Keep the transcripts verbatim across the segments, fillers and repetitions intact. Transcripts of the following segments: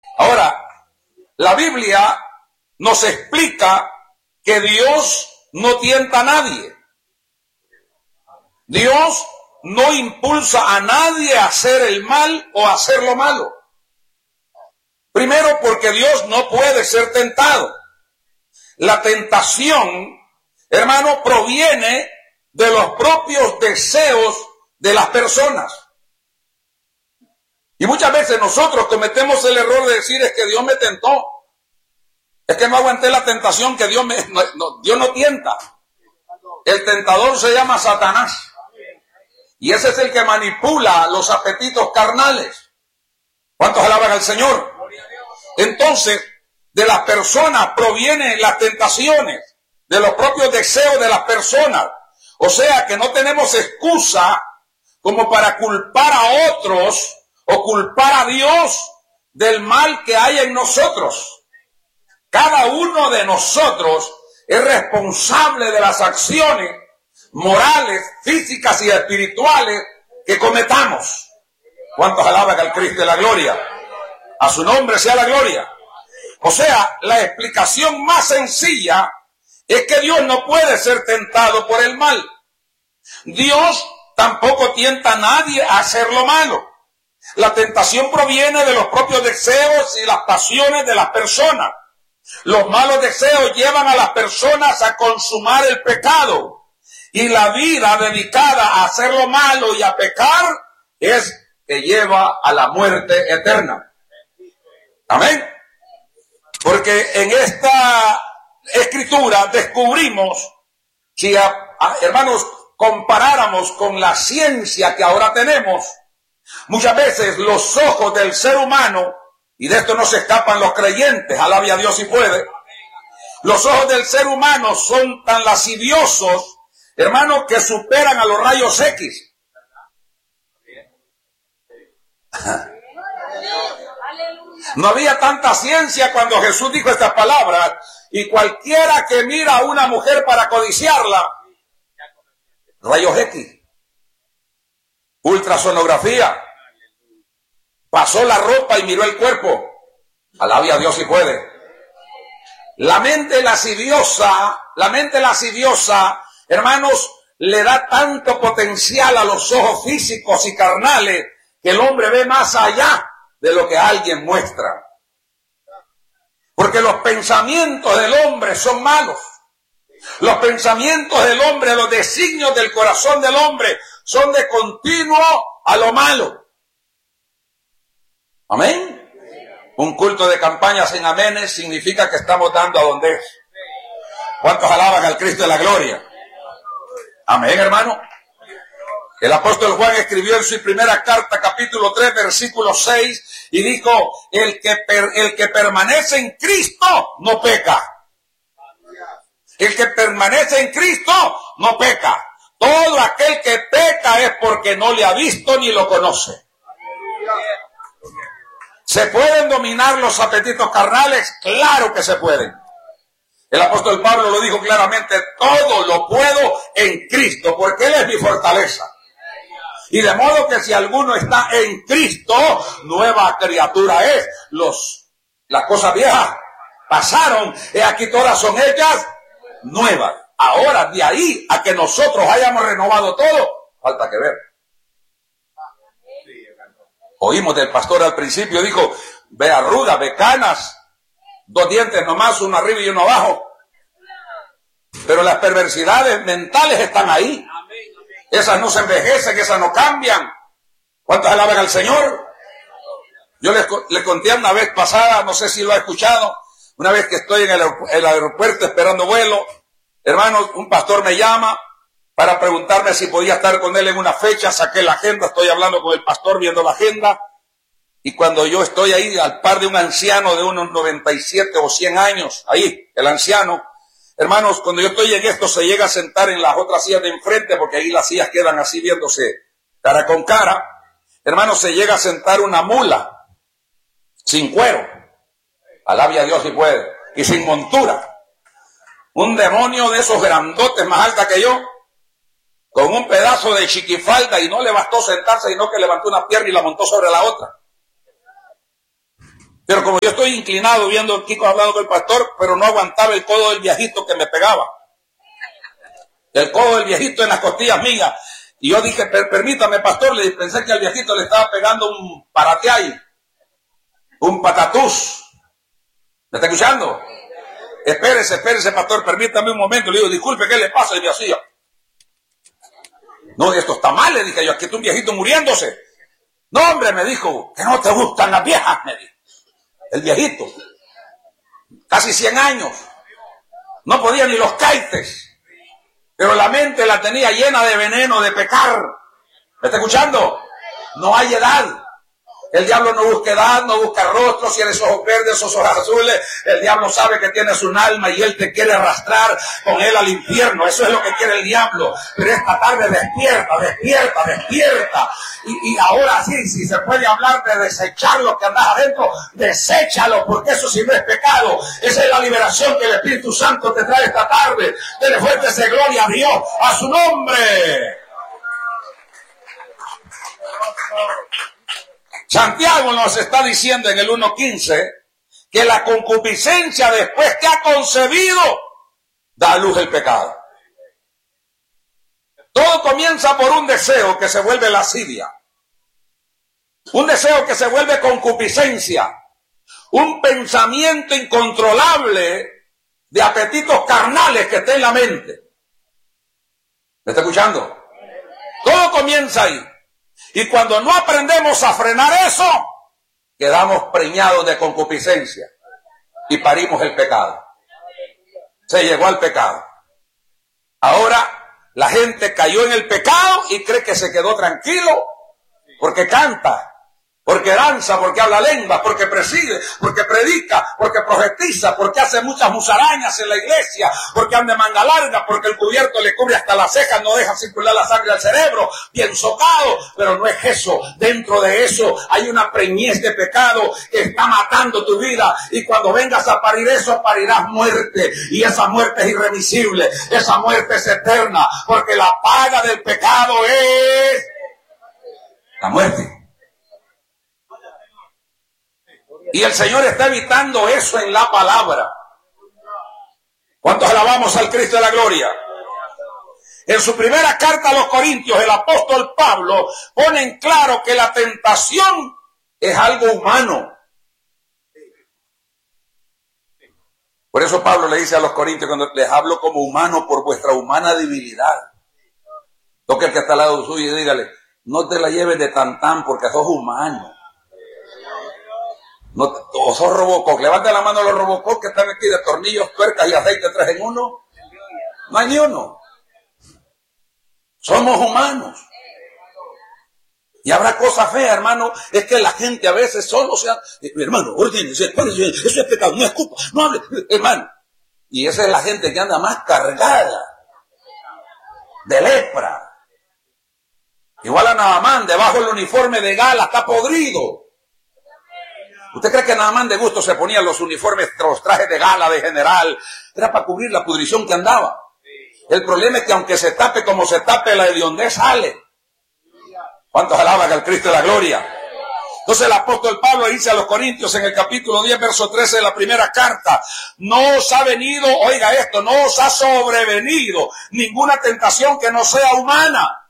Ahora, la Biblia nos explica que Dios no tienta a nadie. Dios no impulsa a nadie a hacer el mal o a hacer lo malo. Primero, porque Dios no puede ser tentado. La tentación, hermano, proviene de los propios deseos de las personas. Y muchas veces nosotros cometemos el error de decir es que Dios me tentó. Es que no aguanté la tentación que Dios me, no, no, Dios no tienta. El tentador se llama Satanás. Y ese es el que manipula los apetitos carnales. ¿Cuántos alaban al Señor? Entonces, de las personas provienen las tentaciones, de los propios deseos de las personas. O sea que no tenemos excusa como para culpar a otros o culpar a Dios del mal que hay en nosotros. Cada uno de nosotros es responsable de las acciones morales, físicas y espirituales que cometamos. ¿Cuántos alaban al Cristo de la gloria? A su nombre sea la gloria. O sea, la explicación más sencilla es que Dios no puede ser tentado por el mal. Dios tampoco tienta a nadie a hacer lo malo. La tentación proviene de los propios deseos y las pasiones de las personas. Los malos deseos llevan a las personas a consumar el pecado. Y la vida dedicada a hacer lo malo y a pecar es que lleva a la muerte eterna. Amén. Porque en esta escritura descubrimos, si a, a, hermanos comparáramos con la ciencia que ahora tenemos, muchas veces los ojos del ser humano, y de esto no se escapan los creyentes, alabe a Dios si puede, los ojos del ser humano son tan lasciviosos, hermanos, que superan a los rayos X. No había tanta ciencia cuando Jesús dijo estas palabras, y cualquiera que mira a una mujer para codiciarla, rayos X, ultrasonografía, pasó la ropa y miró el cuerpo. Alabe a Dios si puede. La mente lasciviosa, la mente lasciviosa, hermanos, le da tanto potencial a los ojos físicos y carnales que el hombre ve más allá de lo que alguien muestra. Porque los pensamientos del hombre son malos. Los pensamientos del hombre, los designios del corazón del hombre son de continuo a lo malo. Amén. Un culto de campaña sin amenes significa que estamos dando a donde es. ¿Cuántos alaban al Cristo de la gloria? Amén, hermano. El apóstol Juan escribió en su primera carta, capítulo tres, versículo seis, y dijo, el que, per, el que permanece en Cristo no peca. El que permanece en Cristo no peca. Todo aquel que peca es porque no le ha visto ni lo conoce. ¿Se pueden dominar los apetitos carnales? Claro que se pueden. El apóstol Pablo lo dijo claramente, todo lo puedo en Cristo, porque Él es mi fortaleza. Y de modo que si alguno está en Cristo, nueva criatura es. Los, las cosas viejas pasaron, y aquí todas son hechas nuevas. Ahora, de ahí a que nosotros hayamos renovado todo, falta que ver. Oímos del pastor al principio, dijo, ve arrugas, ve canas, dos dientes nomás, uno arriba y uno abajo. Pero las perversidades mentales están ahí. Esas no se envejecen, esas no cambian. ¿Cuántos alaban al Señor? Yo les, les conté una vez pasada, no sé si lo ha escuchado, una vez que estoy en el, el aeropuerto esperando vuelo, hermanos, un pastor me llama para preguntarme si podía estar con él en una fecha. Saqué la agenda, estoy hablando con el pastor viendo la agenda, y cuando yo estoy ahí al par de un anciano de unos noventa y siete o cien años, ahí, el anciano, hermanos, cuando yo estoy en esto se llega a sentar en las otras sillas de enfrente, porque ahí las sillas quedan así viéndose cara con cara, hermanos, se llega a sentar una mula, sin cuero, alabe a Dios si puede, y sin montura, un demonio de esos grandotes más alta que yo, con un pedazo de chiquifalda, y no le bastó sentarse, sino que levantó una pierna y la montó sobre la otra. Pero como yo estoy inclinado viendo a Kiko hablando con el pastor, pero no aguantaba el codo del viejito que me pegaba. El codo del viejito en las costillas mías. Y yo dije, per permítame, pastor, le pensé que al viejito le estaba pegando un parateay, un patatús. ¿Me está escuchando? Espérese, espérese, pastor, permítame un momento. Le digo, disculpe, ¿qué le pasa? Y me hacía. No, esto está mal, le dije yo, aquí está un viejito muriéndose. No, hombre, me dijo, que no te gustan las viejas, me dijo. El viejito, casi cien años, no podía ni los caites, pero la mente la tenía llena de veneno, de pecar. ¿Me está escuchando? No hay edad. El diablo no busca edad, no busca rostro, si eres ojos verdes, ojos azules. El diablo sabe que tienes un alma y él te quiere arrastrar con él al infierno. Eso es lo que quiere el diablo. Pero esta tarde despierta, despierta, despierta. Y, y ahora sí, si se puede hablar de desechar lo que andas adentro, deséchalo, porque eso sí no es pecado. Esa es la liberación que el Espíritu Santo te trae esta tarde. Dele fuertes de gloria a Dios, a su nombre. Santiago nos está diciendo en el uno quince que la concupiscencia, después que ha concebido, da a luz el pecado. Todo comienza por un deseo que se vuelve lascivia, un deseo que se vuelve concupiscencia, un pensamiento incontrolable de apetitos carnales que está en la mente. ¿Me está escuchando? Todo comienza ahí. Y cuando no aprendemos a frenar eso, quedamos preñados de concupiscencia y parimos el pecado. Se llegó al pecado. Ahora la gente cayó en el pecado y cree que se quedó tranquilo porque canta, porque danza, porque habla lengua, porque preside, porque predica, porque profetiza, porque hace muchas musarañas en la iglesia, porque anda de manga larga, porque el cubierto le cubre hasta las cejas, no deja circular la sangre al cerebro, bien socado. Pero no es eso. Dentro de eso hay una preñez de pecado que está matando tu vida, y cuando vengas a parir eso, parirás muerte, y esa muerte es irremisible, esa muerte es eterna, porque la paga del pecado es la muerte. Y el Señor está evitando eso en la palabra. ¿Cuántos alabamos al Cristo de la gloria? En su primera carta a los Corintios, el apóstol Pablo pone en claro que la tentación es algo humano. Por eso Pablo le dice a los Corintios, cuando les hablo como humano por vuestra humana debilidad. Toque el que está al lado suyo y dígale, no te la lleves de tan tan porque sos humano. No, o sos Robocop. Levanta la mano a los Robocop que están aquí de tornillos, tuercas y aceite tres en uno. No hay ni uno. Somos humanos. Y habrá cosas feas, hermano. Es que la gente a veces solo se... Eh, hermano, ordénese, eso es pecado, no escupa, no hable, hermano. Y esa es la gente que anda más cargada de lepra. Igual a Naamán, debajo del uniforme de gala, está podrido. ¿Usted cree que Naamán de gusto se ponía los uniformes, los trajes de gala, de general? Era para cubrir la pudrición que andaba. El problema es que aunque se tape como se tape, la hediondez sale. ¿Cuántos alaban al Cristo de la gloria? Entonces el apóstol Pablo dice a los Corintios en el capítulo diez, verso trece de la primera carta, no os ha venido, oiga esto, no os ha sobrevenido ninguna tentación que no sea humana.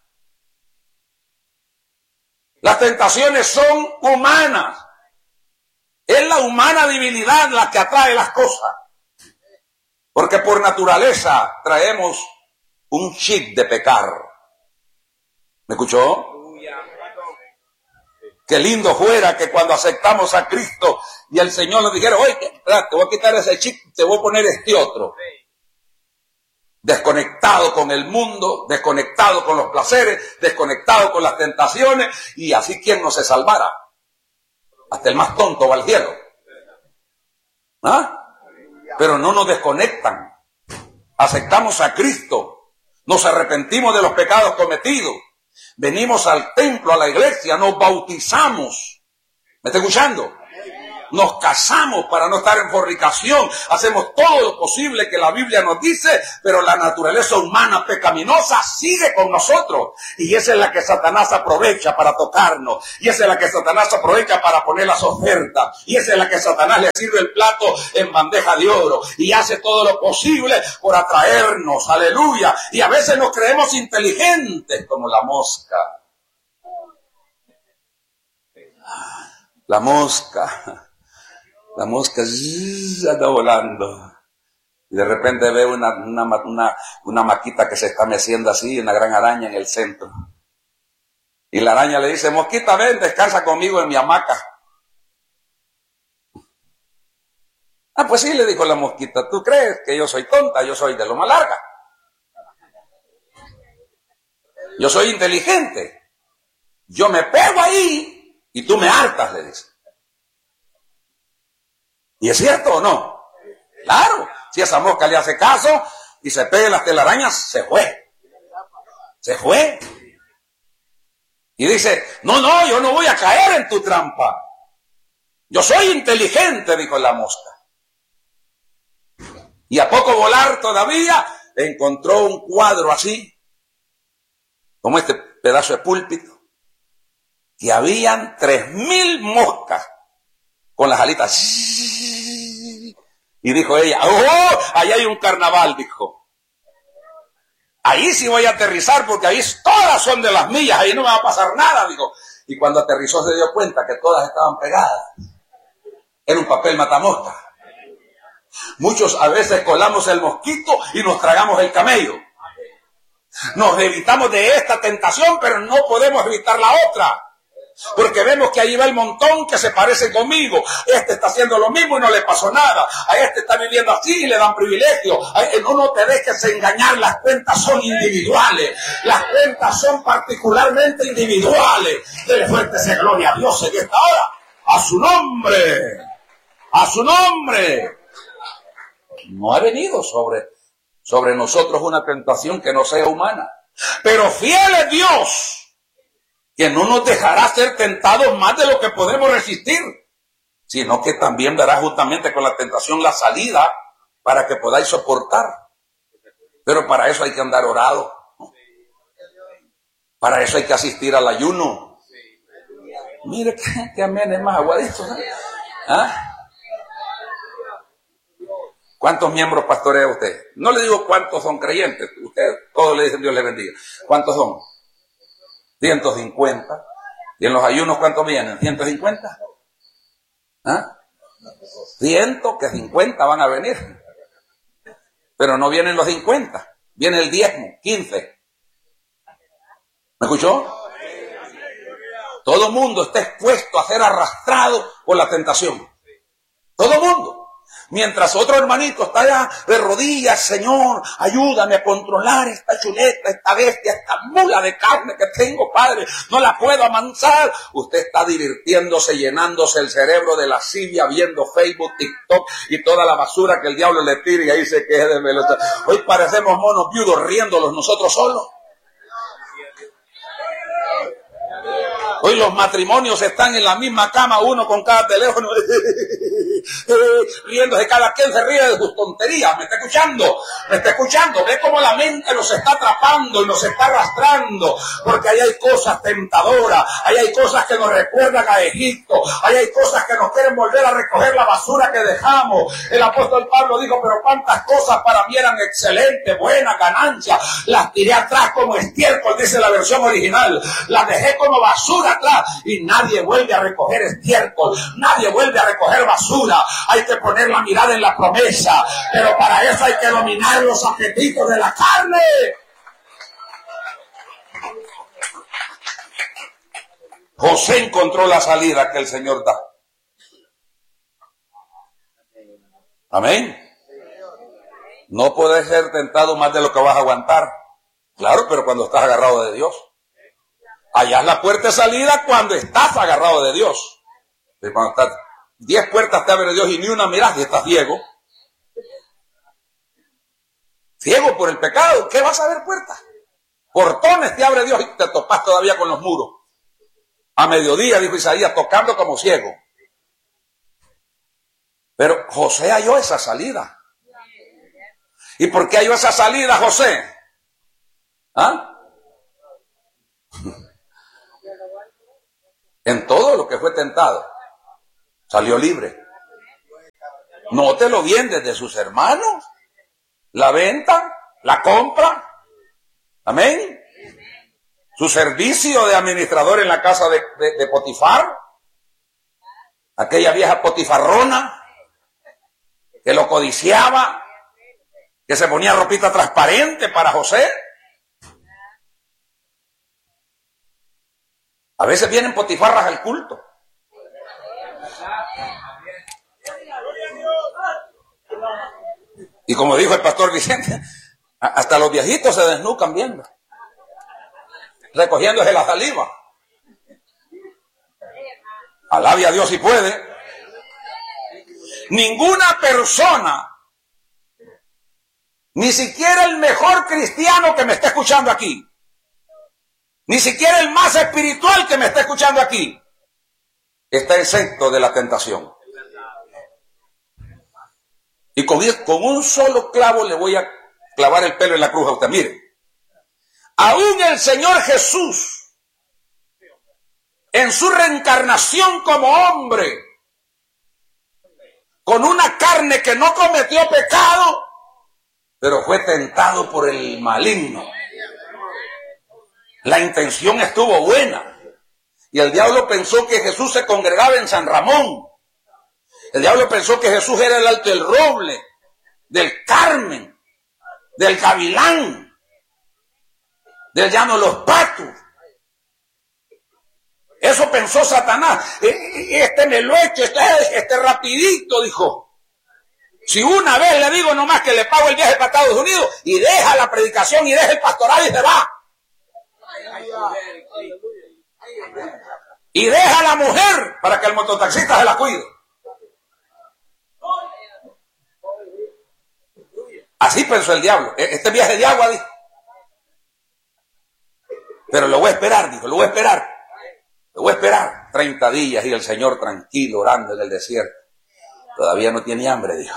Las tentaciones son humanas. Es la humana debilidad la que atrae las cosas. Porque por naturaleza traemos un chip de pecar. ¿Me escuchó? Qué lindo fuera que cuando aceptamos a Cristo y el Señor nos dijera, oye, te voy a quitar ese chip, te voy a poner este otro. Desconectado con el mundo, desconectado con los placeres, desconectado con las tentaciones, y así quien no se salvara. Hasta el más tonto va al cielo. ¿Ah? Pero no nos desconectan. Aceptamos a Cristo. Nos arrepentimos de los pecados cometidos. Venimos al templo, a la iglesia, nos bautizamos. ¿Me está escuchando? nos casamos para no estar en fornicación, hacemos todo lo posible que la Biblia nos dice, pero la naturaleza humana pecaminosa sigue con nosotros. Y esa es la que Satanás aprovecha para tocarnos, y esa es la que Satanás aprovecha para poner las ofertas, y esa es la que Satanás le sirve el plato en bandeja de oro, y hace todo lo posible por atraernos, aleluya. Y a veces nos creemos inteligentes como la mosca. La mosca, la mosca zzz, anda volando. Y de repente ve una, una, una, una maquita que se está meciendo así, una gran araña en el centro. Y la araña le dice, mosquita, ven, descansa conmigo en mi hamaca. Ah, pues sí, le dijo la mosquita, ¿tú crees que yo soy tonta? Yo soy de lo más larga. Yo soy inteligente. Yo me pego ahí. Y tú me hartas, le dice. ¿Y es cierto o no? Claro. Si esa mosca le hace caso y se pega en las telarañas, se fue. Se fue. Y dice, no, no, yo no voy a caer en tu trampa. Yo soy inteligente, dijo la mosca. Y a poco volar todavía, encontró un cuadro así, como este pedazo de púlpito. Que habían tres mil moscas con las alitas. Y dijo ella, ¡oh! Ahí hay un carnaval, dijo. Ahí sí voy a aterrizar porque ahí todas son de las millas, ahí no me va a pasar nada, dijo. Y cuando aterrizó se dio cuenta que todas estaban pegadas. Era un papel matamosca. Muchos a veces colamos el mosquito y nos tragamos el camello. Nos evitamos de esta tentación, pero no podemos evitar la otra. Porque vemos que ahí va el montón que se parece conmigo. Este está haciendo lo mismo y no le pasó nada. A este está viviendo así y le dan privilegio. No, no te dejes engañar. Las cuentas son individuales. Las cuentas son particularmente individuales. Dele fuerte esa gloria a Dios en esta hora. A su nombre. A su nombre. No ha venido sobre, sobre nosotros una tentación que no sea humana. Pero fiel es Dios, que no nos dejará ser tentados más de lo que podemos resistir, sino que también dará justamente con la tentación la salida para que podáis soportar. Pero para eso hay que andar orado. Para eso hay que asistir al ayuno. Mire que, que amén, es más aguadito. ¿eh? ¿Ah? ¿Cuántos miembros pastorea usted? No le digo cuántos son creyentes. Usted, todos le dicen Dios le bendiga. ¿Cuántos son? ciento cincuenta. ¿Y en los ayunos cuántos vienen? ¿ciento cincuenta? ¿Ah? ciento que cincuenta van a venir. Pero no vienen los cincuenta. Viene el diezmo, quince. ¿Me escuchó? Todo mundo está expuesto a ser arrastrado por la tentación. Todo mundo. Mientras otro hermanito está allá de rodillas, Señor, ayúdame a controlar esta chuleta, esta bestia, esta mula de carne que tengo, Padre, no la puedo amansar. Usted está divirtiéndose, llenándose el cerebro de lascivia, viendo Facebook, TikTok y toda la basura que el diablo le tira y ahí se quede de melota. Hoy parecemos monos viudos riéndolos nosotros solos. Hoy los matrimonios están en la misma cama, uno con cada teléfono, riéndose, cada quien se ríe de sus tonterías. ¿Me está escuchando? ¿Me está escuchando? Ve cómo la mente nos está atrapando y nos está arrastrando, porque ahí hay cosas tentadoras, ahí hay cosas que nos recuerdan a Egipto, ahí hay cosas que nos quieren volver a recoger la basura que dejamos. El apóstol Pablo dijo, pero cuántas cosas para mí eran excelentes, buenas, ganancias, las tiré atrás como estiércol, dice la versión original, las dejé como basura atrás, y nadie vuelve a recoger estiércol, nadie vuelve a recoger basura. Hay que poner la mirada en la promesa, pero para eso hay que dominar los apetitos de la carne. José encontró la salida que el Señor da. Amén. No puedes ser tentado más de lo que vas a aguantar. Claro, pero cuando estás agarrado de Dios. Allá es la puerta de salida cuando estás agarrado de Dios. Pero cuando estás, diez puertas te abre Dios y ni una miras y estás ciego. Ciego por el pecado, ¿qué vas a ver puertas? Portones te abre Dios y te topas todavía con los muros. A mediodía, dijo Isaías, tocando como ciego. Pero José halló esa salida. ¿Y por qué halló esa salida, José? ¿Ah? En todo lo que fue tentado, salió libre. Nótelo bien, desde sus hermanos, la venta, la compra, amén. Su servicio de administrador en la casa de, de, de Potifar, aquella vieja potifarrona que lo codiciaba, que se ponía ropita transparente para José. A veces vienen potifarras al culto. Y como dijo el pastor Vicente, hasta los viejitos se desnucan viendo, recogiéndose la saliva. Alabe a Dios si puede. Ninguna persona, ni siquiera el mejor cristiano que me está escuchando aquí, ni siquiera el más espiritual que me está escuchando aquí, está exento de la tentación. Y con, con un solo clavo le voy a clavar el pelo en la cruz a usted. Mire, aún el Señor Jesús, en su reencarnación como hombre, con una carne que no cometió pecado, pero fue tentado por el maligno. La intención estuvo buena. Y el diablo pensó que Jesús se congregaba en San Ramón. El diablo pensó que Jesús era el Alto del Roble, del Carmen, del Gavilán, del Llano de los Patos. Eso pensó Satanás. Este me lo he hecho, este, este rapidito, dijo. Si una vez le digo nomás que le pago el viaje para Estados Unidos y deja la predicación y deja el pastorado y se va. Y deja a la mujer para que el mototaxista se la cuide. Así pensó el diablo. Este viaje de agua, dijo. Pero lo voy a esperar, dijo, lo voy a esperar. Lo voy a esperar. treinta días y el Señor tranquilo orando en el desierto. Todavía no tiene hambre, dijo.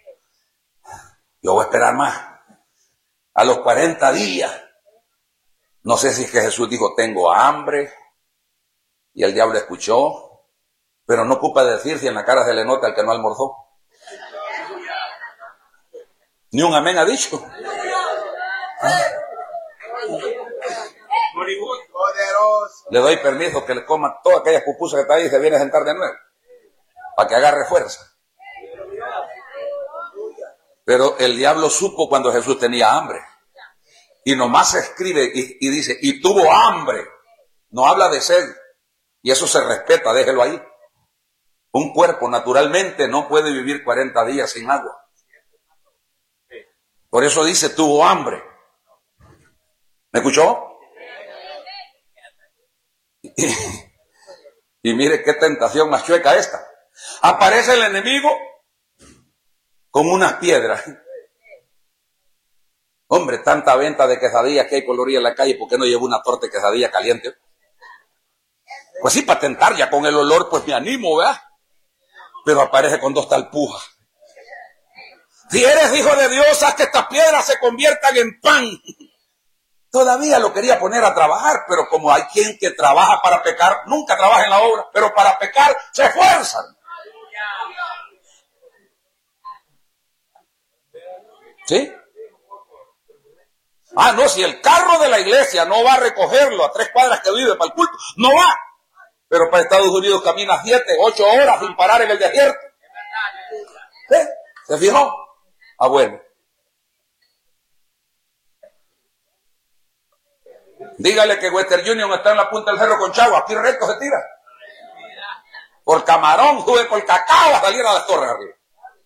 Yo voy a esperar más. A los cuarenta días. No sé si es que Jesús dijo, tengo hambre. Y el diablo escuchó. Pero no ocupa decir si en la cara se le nota el que no almorzó. Ni un amén ha dicho. Le doy permiso que le coma todas aquellas pupusas que está ahí y se viene a sentar de nuevo. Para que agarre fuerza. Pero el diablo supo cuando Jesús tenía hambre. Y nomás se escribe y, y dice, y tuvo hambre. No habla de sed. Y eso se respeta, déjelo ahí. Un cuerpo naturalmente no puede vivir cuarenta días sin agua. Por eso dice, tuvo hambre. ¿Me escuchó? Y, y mire qué tentación más chueca esta. Aparece el enemigo con unas piedras. Hombre, tanta venta de quesadillas que hay por la orilla de la calle, ¿por qué no llevo una torta de quesadilla caliente? Pues sí, para tentar, ya con el olor, pues me animo, ¿verdad? Pero aparece con dos talpujas. Si eres hijo de Dios, haz que estas piedras se conviertan en pan. Todavía lo quería poner a trabajar, pero como hay quien que trabaja para pecar, nunca trabaja en la obra, pero para pecar se esfuerzan. ¿Sí? Ah, no, si el carro de la iglesia no va a recogerlo a tres cuadras que vive para el culto, no va. Pero para Estados Unidos camina siete, ocho horas sin parar en el desierto. ¿Sí? ¿Se fijó? Ah, bueno. Dígale que Western Union está en la punta del cerro con Chagua, aquí recto se tira. Por Camarón, sube por Cacao a salir a las torres arriba.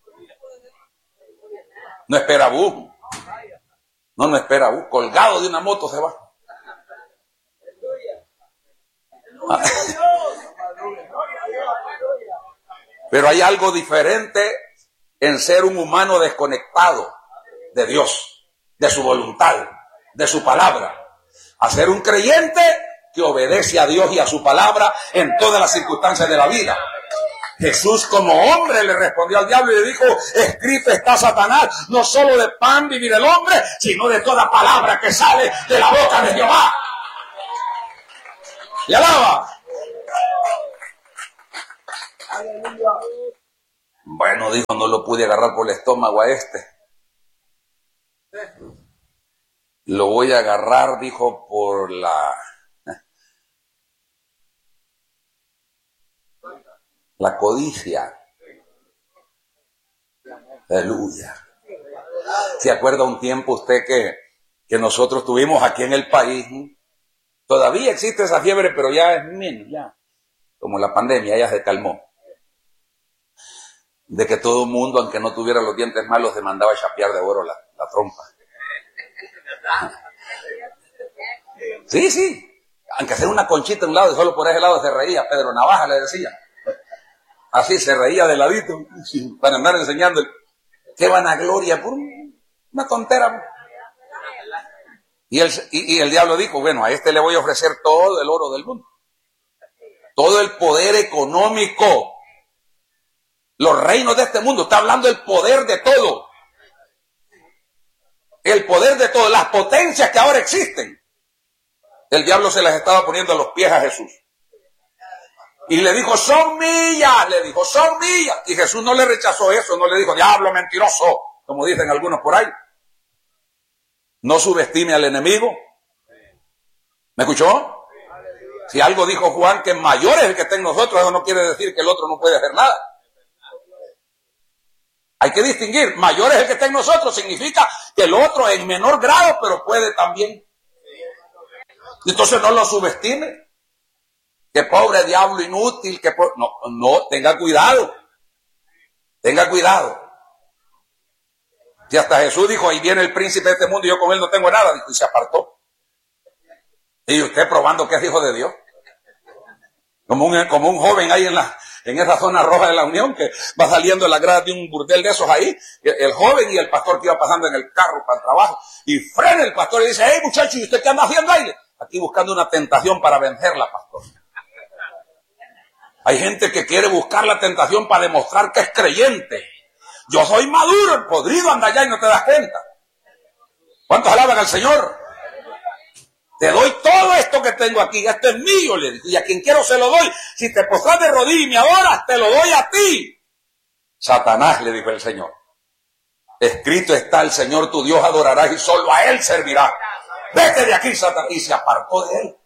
No espera bus. No, no espera bus. Colgado de una moto se va. Pero hay algo diferente en ser un humano desconectado de Dios, de su voluntad, de su palabra. A ser un creyente que obedece a Dios y a su palabra en todas las circunstancias de la vida. Jesús como hombre le respondió al diablo y le dijo, escrito está, Satanás, no solo de pan vivir el hombre, sino de toda palabra que sale de la boca de Jehová. Y alaba. Bueno, dijo, no lo pude agarrar por el estómago a este. Lo voy a agarrar, dijo, por la... la codicia. Aleluya. ¿Se acuerda un tiempo usted que, que nosotros tuvimos aquí en el país? Todavía existe esa fiebre, pero ya es menos, ya. Como la pandemia, ya se calmó. De que todo el mundo, aunque no tuviera los dientes malos, se mandaba a chapear de oro la, la trompa. Sí, sí. Aunque sea una conchita a un lado y solo por ese lado se reía. Pedro Navaja le decía. Así se reía de ladito para andar enseñando. Qué vanagloria, por una tontera. Y el, y, y el diablo dijo, bueno, a este le voy a ofrecer todo el oro del mundo. Todo el poder económico. Los reinos de este mundo. Está hablando del poder de todo. El poder de todo. Las potencias que ahora existen. El diablo se las estaba poniendo a los pies a Jesús. Y le dijo, son mías, le dijo, son mías. Y Jesús no le rechazó eso, no le dijo, diablo mentiroso, como dicen algunos por ahí. No subestime al enemigo. ¿Me escuchó? Si algo dijo Juan, que mayor es el que está en nosotros, eso no quiere decir que el otro no puede hacer nada. Hay que distinguir, mayor es el que está en nosotros, significa que el otro en menor grado, pero puede también. Entonces no lo subestime. Que pobre diablo inútil, que po... no, no, tenga cuidado, tenga cuidado. Y hasta Jesús dijo, ahí viene el príncipe de este mundo y yo con él no tengo nada, dijo, y se apartó. Y usted probando que es hijo de Dios. Como un, como un joven ahí en la, en esa zona roja de la Unión, que va saliendo en la grada de un burdel de esos ahí, el joven y el pastor que iba pasando en el carro para el trabajo, y frena el pastor y dice, hey muchacho, ¿y usted qué anda haciendo ahí? Aquí buscando una tentación para vencerla, pastor. Hay gente que quiere buscar la tentación para demostrar que es creyente. Yo soy maduro, el podrido anda allá y no te das cuenta. ¿Cuántos alaban al Señor? Te doy todo esto que tengo aquí, esto es mío, le digo, y a quien quiero se lo doy. Si te postras de rodillas y me adoras, te lo doy a ti. Satanás, le dijo el Señor. Escrito está, el Señor tu Dios adorarás y solo a Él servirás. Vete de aquí, Satanás. Y se apartó de él.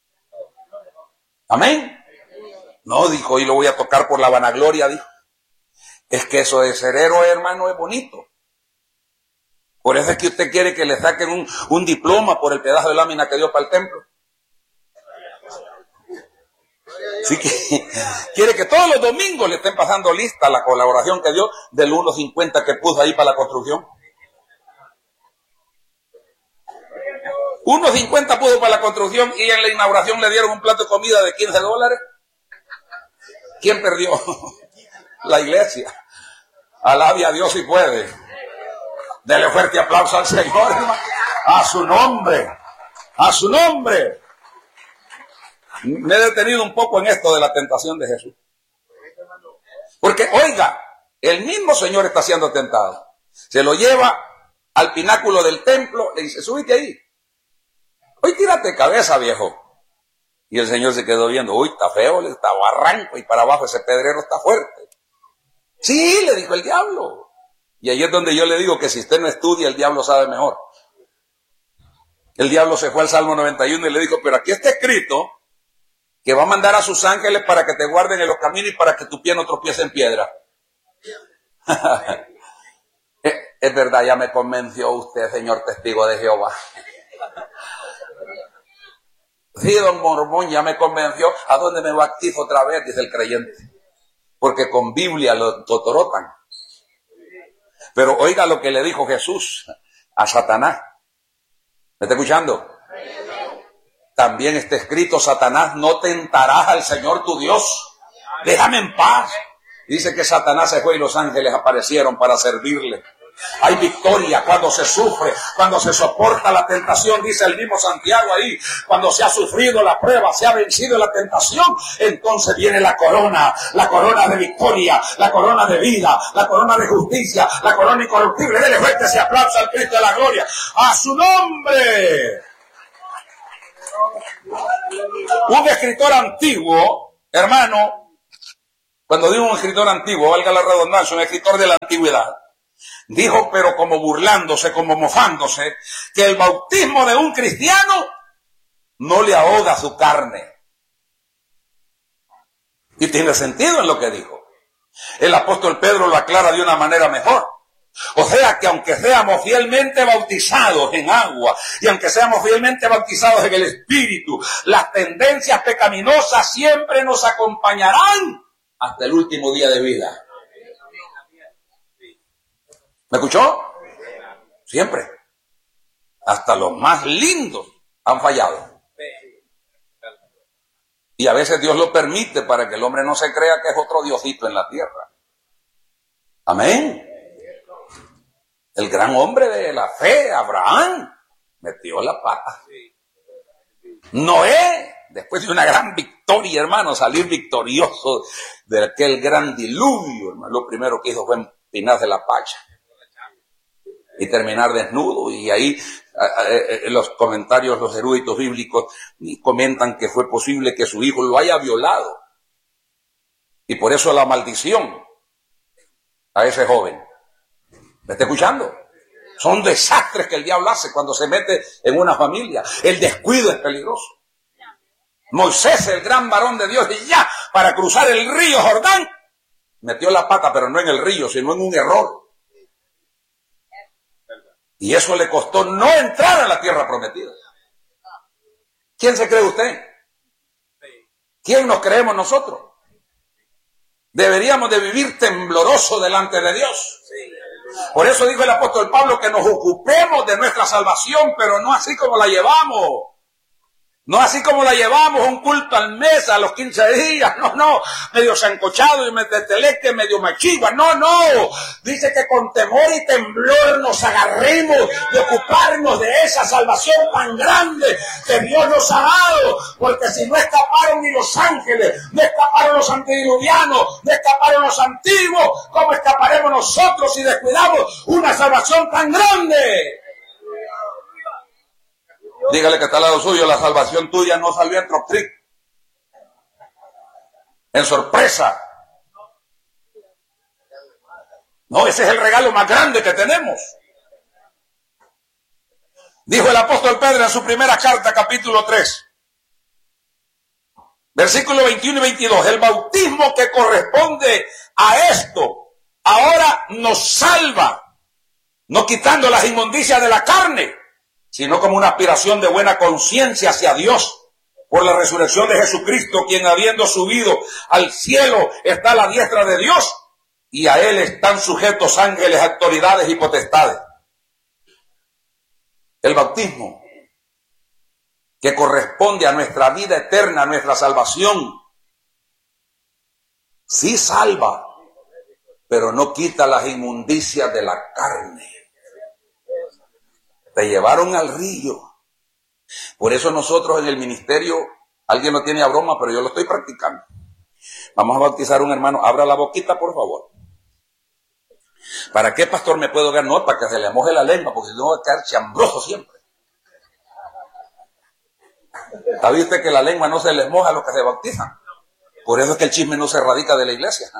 Amén. No, dijo, y lo voy a tocar por la vanagloria, dijo. Es que eso de ser héroe, hermano, es bonito. Por eso es que usted quiere que le saquen un, un diploma por el pedazo de lámina que dio para el templo. Sí que quiere que todos los domingos le estén pasando lista la colaboración que dio del uno cincuenta que puso ahí para la construcción. uno cincuenta puso para la construcción y en la inauguración le dieron un plato de comida de quince dólares. ¿Quién perdió? La iglesia. Alabe a Dios si puede. Dele fuerte aplauso al Señor, hermano. A su nombre. A su nombre. Me he detenido un poco en esto de la tentación de Jesús. Porque, oiga, el mismo Señor está siendo tentado. Se lo lleva al pináculo del templo, le dice, súbite ahí. Hoy tírate cabeza, viejo. Y el Señor se quedó viendo, uy, está feo, está barranco y para abajo ese pedrero está fuerte. Sí, le dijo el diablo. Y ahí es donde yo le digo que si usted no estudia, el diablo sabe mejor. El diablo se fue al Salmo noventa y uno y le dijo, pero aquí está escrito que va a mandar a sus ángeles para que te guarden en los caminos y para que tu pie no tropiece en piedra. Es verdad, ya me convenció usted, señor testigo de Jehová. Sí, don Mormón, ya me convenció. ¿A dónde me bautizo otra vez? Dice el creyente. Porque con Biblia lo totorotan. Pero oiga lo que le dijo Jesús a Satanás. ¿Me está escuchando? También está escrito, Satanás, no tentarás al Señor tu Dios. Déjame en paz. Dice que Satanás se fue y los ángeles aparecieron para servirle. Hay victoria cuando se sufre, cuando se soporta la tentación, dice el mismo Santiago ahí. Cuando se ha sufrido la prueba, se ha vencido la tentación, entonces viene la corona, la corona de victoria, la corona de vida, la corona de justicia, la corona incorruptible. Dele fuerte ese aplauso al Cristo de la gloria. ¡A su nombre! Un escritor antiguo, hermano, cuando digo un escritor antiguo, valga la redundancia, un escritor de la antigüedad, dijo, pero como burlándose, como mofándose, que el bautismo de un cristiano no le ahoga su carne. Y tiene sentido en lo que dijo. El apóstol Pedro lo aclara de una manera mejor. O sea que aunque seamos fielmente bautizados en agua y aunque seamos fielmente bautizados en el Espíritu, las tendencias pecaminosas siempre nos acompañarán hasta el último día de vida. ¿Me escuchó? Siempre. Hasta los más lindos han fallado. Y a veces Dios lo permite para que el hombre no se crea que es otro diosito en la tierra. Amén. El gran hombre de la fe, Abraham, metió la pata. Noé, después de una gran victoria, hermano, salir victorioso de aquel gran diluvio, hermano, lo primero que hizo fue empinarse la pacha y terminar desnudo. Y ahí en los comentarios, los eruditos bíblicos comentan que fue posible que su hijo lo haya violado. Y por eso la maldición a ese joven. ¿Me está escuchando? Son desastres que el diablo hace cuando se mete en una familia. El descuido es peligroso. Moisés, el gran varón de Dios, y ya para cruzar el río Jordán, metió la pata, pero no en el río, sino en un error. Y eso le costó no entrar a la tierra prometida. ¿Quién se cree usted? ¿Quién nos creemos nosotros? Deberíamos de vivir tembloroso delante de Dios. Por eso dijo el apóstol Pablo que nos ocupemos de nuestra salvación, pero no así como la llevamos. No así como la llevamos, un culto al mes, a los quince días, no, no, medio sancochado y medio teleque, medio machigua, no, no. Dice que con temor y temblor nos agarremos de ocuparnos de esa salvación tan grande que Dios nos ha dado, porque si no escaparon ni los ángeles, no escaparon los antediluvianos, no escaparon los antiguos, ¿cómo escaparemos nosotros si descuidamos una salvación tan grande? Dígale que está al lado suyo, la salvación tuya no salió en Troptrick, en sorpresa. No, ese es el regalo más grande que tenemos. Dijo el apóstol Pedro en su primera carta, capítulo tres, versículo veintiuno y veintidós, el bautismo que corresponde a esto ahora nos salva, no quitando las inmundicias de la carne, sino como una aspiración de buena conciencia hacia Dios por la resurrección de Jesucristo, quien habiendo subido al cielo está a la diestra de Dios, y a él están sujetos ángeles, autoridades y potestades. El bautismo que corresponde a nuestra vida eterna, a nuestra salvación, sí salva, pero no quita las inmundicias de la carne. Te llevaron al río. Por eso nosotros en el ministerio, alguien lo tiene a broma, pero yo lo estoy practicando. Vamos a bautizar a un hermano. Abra la boquita, por favor. ¿Para qué, pastor, me puedo ver? No, para que se le moje la lengua, porque si no va a quedar chambroso siempre. ¿Sabiste que la lengua no se les moja a los que se bautizan? Por eso es que el chisme no se erradica de la iglesia.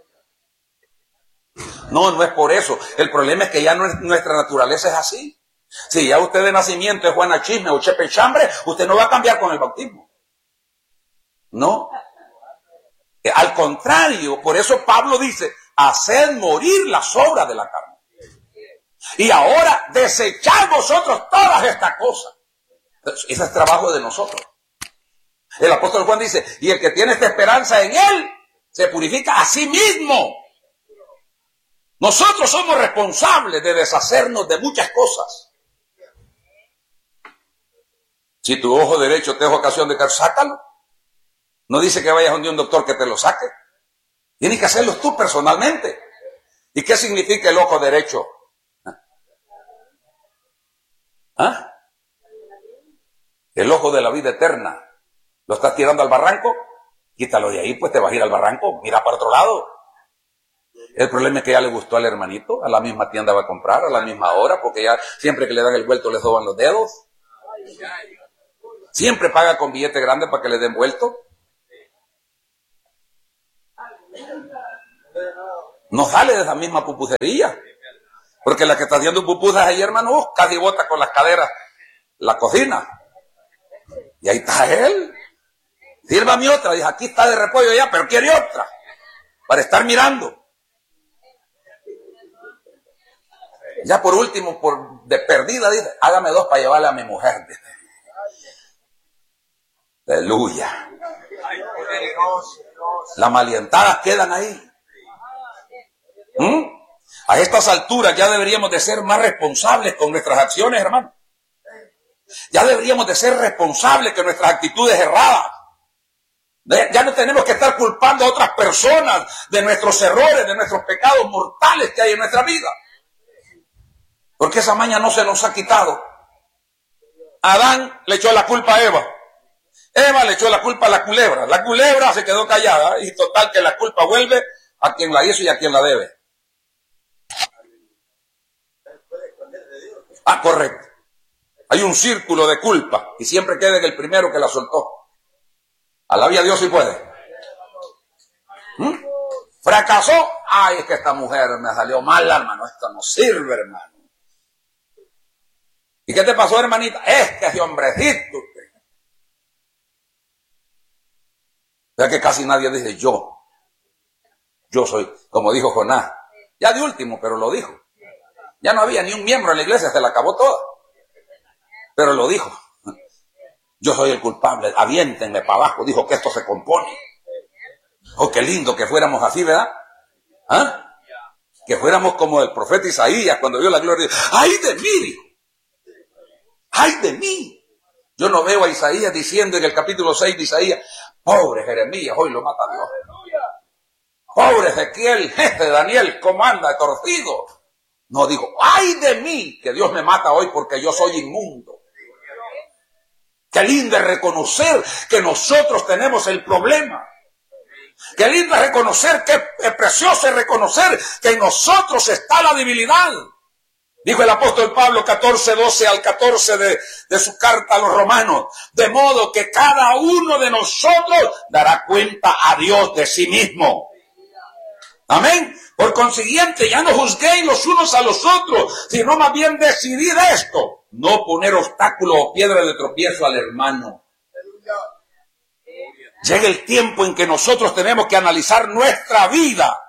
No, no es por eso. El problema es que ya no es, nuestra naturaleza es así. Si ya usted de nacimiento es Juana Chisme o Chepe Chambre, usted no va a cambiar con el bautismo. No. Al contrario, por eso Pablo dice, haced morir las obras de la carne. Y ahora desechad vosotros todas estas cosas. Ese es trabajo de nosotros. El apóstol Juan dice, y el que tiene esta esperanza en él, se purifica a sí mismo. Nosotros somos responsables de deshacernos de muchas cosas. Si tu ojo derecho te es ocasión de caer, sácalo. No dice que vayas a un doctor que te lo saque. Tienes que hacerlo tú personalmente. ¿Y qué significa el ojo derecho? ¿Ah? El ojo de la vida eterna. ¿Lo estás tirando al barranco? Quítalo de ahí, pues te vas a ir al barranco. Mira para otro lado. El problema es que ya le gustó al hermanito. A la misma tienda va a comprar, a la misma hora, porque ya siempre que le dan el vuelto le soban los dedos. Siempre paga con billete grande para que le den vuelto. No sale de esa misma pupusería. Porque la que está haciendo pupusas ahí, hermano, casi bota con las caderas la cocina. Y ahí está él. Sírvame otra. Dice, aquí está de repollo ya, pero quiere otra. Para estar mirando. Ya por último, por de perdida, dice, hágame dos para llevarle a mi mujer. Dice. Aleluya. Las malientadas quedan ahí. ¿Mm? A estas alturas ya deberíamos de ser más responsables con nuestras acciones, hermano. Ya deberíamos de ser responsables con nuestras actitudes erradas. Ya no tenemos que estar culpando a otras personas de nuestros errores, de nuestros pecados mortales que hay en nuestra vida. Porque esa maña no se nos ha quitado. Adán le echó la culpa a Eva. Eva le echó la culpa a la culebra. La culebra se quedó callada y total que la culpa vuelve a quien la hizo y a quien la debe. Ah, correcto. Hay un círculo de culpa y siempre queda en el primero que la soltó. Alabía a Dios si puede. ¿Mm? ¿Fracasó? Ay, es que esta mujer me salió mal, hermano. Esto no sirve, hermano. ¿Y qué te pasó, hermanita? Es que ese hombrecito. Ya que casi nadie dice yo. Yo soy, como dijo Jonás. Ya de último, pero lo dijo. Ya no había ni un miembro en la iglesia, se la acabó toda. Pero lo dijo. Yo soy el culpable, aviéntenme para abajo. Dijo que esto se compone. Oh, qué lindo que fuéramos así, ¿verdad? ¿Ah? Que fuéramos como el profeta Isaías cuando vio la gloria. ¡Ay de mí! ¡Ay de mí! Yo no veo a Isaías diciendo en el capítulo seis de Isaías, pobre Jeremías, hoy lo mata Dios. Pobre Ezequiel, jefe Daniel, ¿cómo anda torcido? No dijo, ¡ay de mí! Que Dios me mata hoy porque yo soy inmundo. Qué lindo es reconocer que nosotros tenemos el problema. Qué lindo es reconocer, qué precioso es reconocer que en nosotros está la debilidad. Dijo el apóstol Pablo catorce, doce al catorce de, de su carta a los romanos. De modo que cada uno de nosotros dará cuenta a Dios de sí mismo. Amén. Por consiguiente, ya no juzguéis los unos a los otros, sino más bien decidid esto. No poner obstáculo o piedra de tropiezo al hermano. Llega el tiempo en que nosotros tenemos que analizar nuestra vida.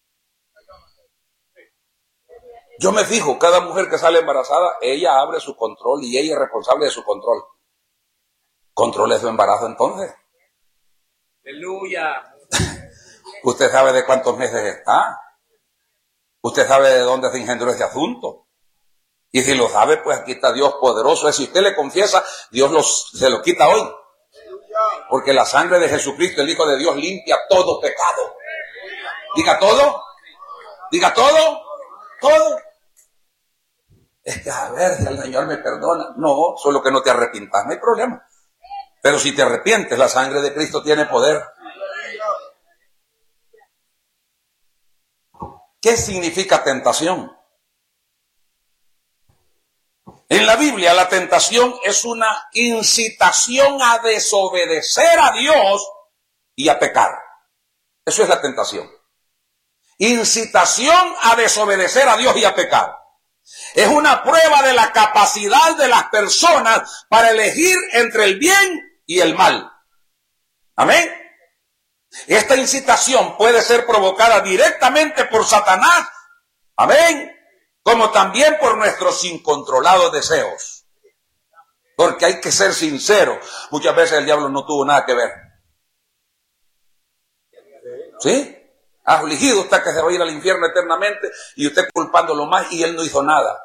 Yo me fijo, cada mujer que sale embarazada, ella abre su control y ella es responsable de su control. ¿Controle su embarazo entonces? Aleluya. Usted sabe de cuántos meses está. Usted sabe de dónde se engendró ese asunto. Y si lo sabe, pues aquí está Dios poderoso. Si usted le confiesa, Dios los, se lo quita hoy. Porque la sangre de Jesucristo, el Hijo de Dios, limpia todo pecado. Diga todo. Diga todo. Todo. Es que a ver si el Señor me perdona. No, solo que no te arrepientas, no hay problema. Pero si te arrepientes, la sangre de Cristo tiene poder. ¿Qué significa tentación? En la Biblia la tentación es una incitación a desobedecer a Dios y a pecar. Eso es la tentación. Incitación a desobedecer a Dios y a pecar. Es una prueba de la capacidad de las personas para elegir entre el bien y el mal. Amén. Esta incitación puede ser provocada directamente por Satanás. Amén. Como también por nuestros incontrolados deseos. Porque hay que ser sincero. Muchas veces el diablo no tuvo nada que ver. ¿Sí? Afligido está que se va a ir al infierno eternamente y usted culpándolo más y él no hizo nada.